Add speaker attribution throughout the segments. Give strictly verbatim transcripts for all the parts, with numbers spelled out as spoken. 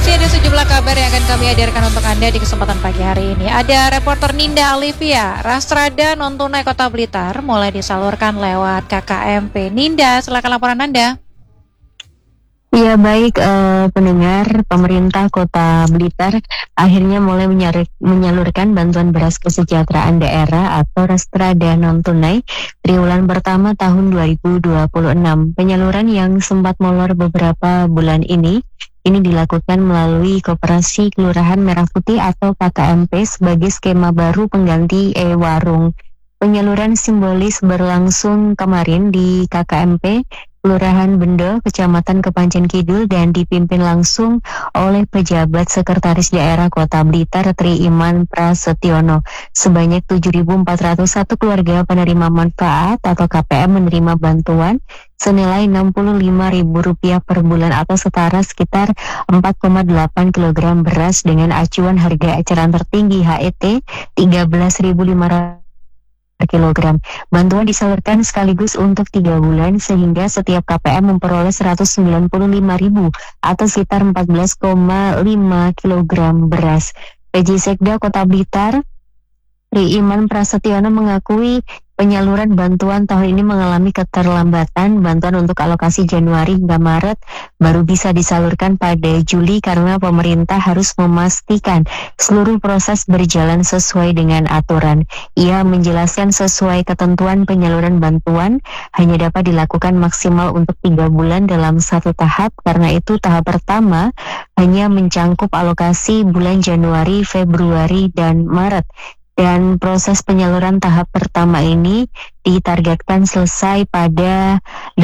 Speaker 1: Masih ada sejumlah kabar yang akan kami hadirkan untuk Anda di kesempatan pagi hari ini. Ada reporter Ninda Alivia, Rastrada non-tunai Kota Blitar mulai disalurkan lewat K K M P. Ninda, silakan laporan Anda.
Speaker 2: Ya baik eh, pendengar, pemerintah Kota Blitar akhirnya mulai menyalur- menyalurkan bantuan beras kesejahteraan daerah atau Rastrada non-tunai triwulan pertama tahun dua ribu dua puluh enam. Penyaluran yang sempat molor beberapa bulan ini ini dilakukan melalui Koperasi Kelurahan Merah Putih atau K K M P sebagai skema baru pengganti e-warung. Penyaluran simbolis berlangsung kemarin di K K M P Kelurahan Bendo, Kecamatan Kepanjen Kidul dan dipimpin langsung oleh pejabat Sekretaris Daerah Kota Blitar Tri Iman Prasetyono. Sebanyak tujuh ribu empat ratus satu keluarga penerima manfaat atau K P M menerima bantuan senilai enam puluh lima ribu rupiah per bulan atau setara sekitar empat koma delapan kilogram beras dengan acuan harga eceran tertinggi H E T tiga belas ribu lima ratus per kilogram. Bantuan disalurkan sekaligus untuk tiga bulan sehingga setiap K P M memperoleh seratus sembilan puluh lima ribu atau sekitar empat belas koma lima kilogram beras. P J Sekda Kota Blitar Tri Iman Prasetyono mengakui penyaluran bantuan tahun ini mengalami keterlambatan. Bantuan untuk alokasi Januari hingga Maret baru bisa disalurkan pada Juli karena pemerintah harus memastikan seluruh proses berjalan sesuai dengan aturan. Ia menjelaskan sesuai ketentuan penyaluran bantuan hanya dapat dilakukan maksimal untuk tiga bulan dalam satu tahap. Karena itu tahap pertama hanya mencangkup alokasi bulan Januari, Februari, dan Maret. Dan proses penyaluran tahap pertama ini ditargetkan selesai pada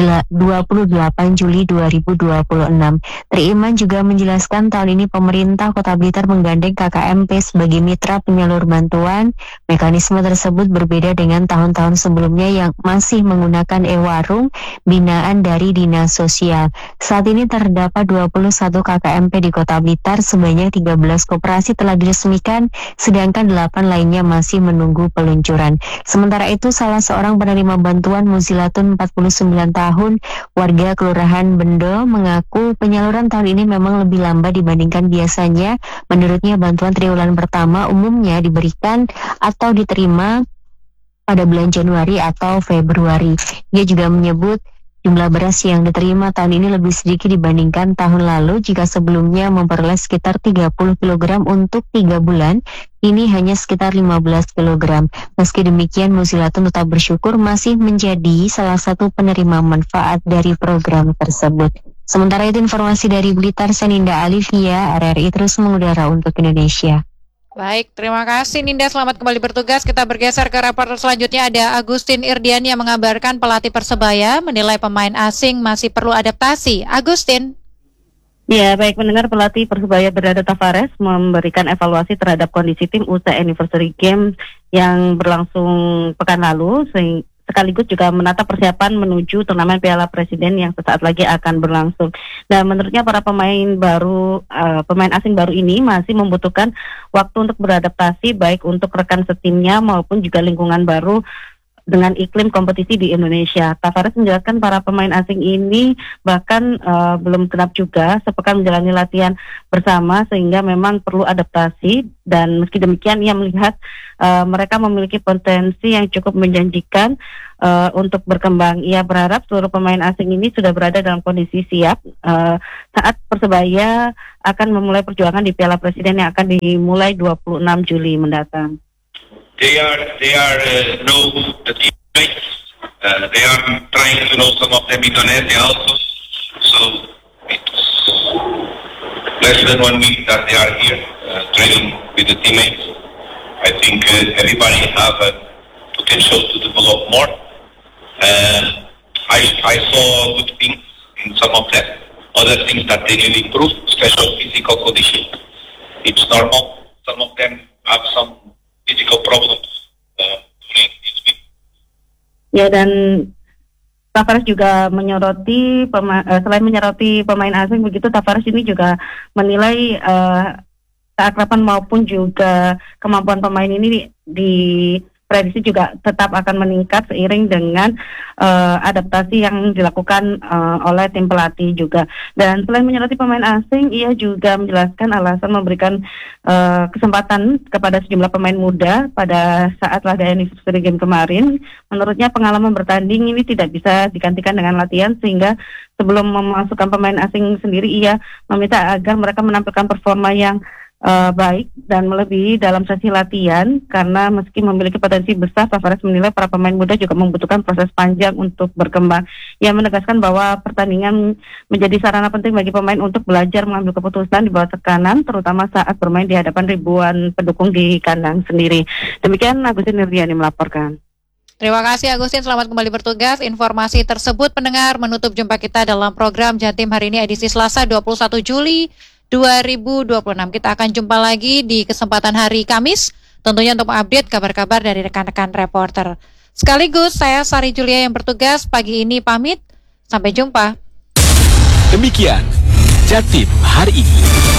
Speaker 2: dua puluh delapan Juli dua ribu dua puluh enam. Tri Iman juga menjelaskan tahun ini pemerintah Kota Blitar menggandeng K K M P sebagai mitra penyalur bantuan. Mekanisme tersebut berbeda dengan tahun-tahun sebelumnya yang masih menggunakan e-warung binaan dari Dinas Sosial. Saat ini terdapat dua puluh satu K K M P di Kota Blitar, sebanyak tiga belas koperasi telah diresmikan, sedangkan delapan lainnya masih menunggu peluncuran. Sementara itu, salah seorang penerima bantuan Muzilatun empat puluh sembilan tahun warga Kelurahan Bendo mengaku penyaluran tahun ini memang lebih lambat dibandingkan biasanya. Menurutnya bantuan triwulan pertama umumnya diberikan atau diterima pada bulan Januari atau Februari. Dia juga menyebut jumlah beras yang diterima tahun ini lebih sedikit dibandingkan tahun lalu. Jika sebelumnya memperoleh sekitar tiga puluh kilogram untuk tiga bulan, ini hanya sekitar lima belas kilogram. Meski demikian, Muzilatun tetap bersyukur masih menjadi salah satu penerima manfaat dari program tersebut. Sementara itu, informasi dari Blitar, Ninda Alivia, R R I terus mengudara untuk Indonesia.
Speaker 1: Baik, terima kasih Ninda, selamat kembali bertugas. Kita bergeser ke reporter selanjutnya. Ada Agustin Irdian yang mengabarkan pelatih Persebaya menilai pemain asing masih perlu adaptasi. Agustin.
Speaker 3: Ya, baik pendengar, pelatih Persebaya Bernardo Tavares memberikan evaluasi terhadap kondisi tim usai Anniversary Games yang berlangsung pekan lalu, sehingga sekaligus juga menata persiapan menuju turnamen Piala Presiden yang sesaat lagi akan berlangsung. Dan menurutnya para pemain baru, uh, pemain asing baru ini masih membutuhkan waktu untuk beradaptasi baik untuk rekan setimnya maupun juga lingkungan baru dengan iklim kompetisi di Indonesia. Tavares menjelaskan para pemain asing ini bahkan uh, belum genap juga sepekan menjalani latihan bersama sehingga memang perlu adaptasi, dan meski demikian ia melihat uh, mereka memiliki potensi yang cukup menjanjikan uh, untuk berkembang. Ia berharap seluruh pemain asing ini sudah berada dalam kondisi siap uh, saat Persebaya akan memulai perjuangan di Piala Presiden yang akan dimulai dua puluh enam Juli mendatang.
Speaker 4: They are they are uh, know the teammates. Uh, they are trying to know some of them Indonesia also. So it's less than one week that they are here uh, training with the teammates. I think uh, everybody have a potential to develop more. Uh, I I saw good things in some of them. Other things that they need to improve, especially physical condition. It's normal. Some of them have some physical problems uh, during this week.
Speaker 3: Ya, dan Tavares juga menyoroti pema- uh, selain menyoroti pemain asing begitu, Tavares ini juga menilai uh, keakraban maupun juga kemampuan pemain ini di prediksi juga tetap akan meningkat seiring dengan uh, adaptasi yang dilakukan uh, oleh tim pelatih juga. Dan selain menyoroti pemain asing, ia juga menjelaskan alasan memberikan uh, kesempatan kepada sejumlah pemain muda pada saat laga anniversary game kemarin. Menurutnya pengalaman bertanding ini tidak bisa digantikan dengan latihan, sehingga sebelum memasukkan pemain asing sendiri, ia meminta agar mereka menampilkan performa yang Uh, baik dan melebihi dalam sesi latihan, karena meski memiliki potensi besar, Tavares menilai para pemain muda juga membutuhkan proses panjang untuk berkembang. Ia menegaskan bahwa pertandingan menjadi sarana penting bagi pemain untuk belajar mengambil keputusan di bawah tekanan, terutama saat bermain di hadapan ribuan pendukung di kandang sendiri. Demikian Agustin Nurdiani melaporkan.
Speaker 1: Terima kasih Agustin, selamat kembali bertugas. Informasi tersebut pendengar menutup jumpa kita dalam program Jatim hari ini edisi Selasa dua puluh satu Juli dua ribu dua puluh enam. Kita akan jumpa lagi di kesempatan hari Kamis, tentunya untuk mengupdate kabar-kabar dari rekan-rekan reporter. Sekaligus saya Sari Julia yang bertugas pagi ini pamit, sampai jumpa.
Speaker 5: Demikian Jatim hari ini.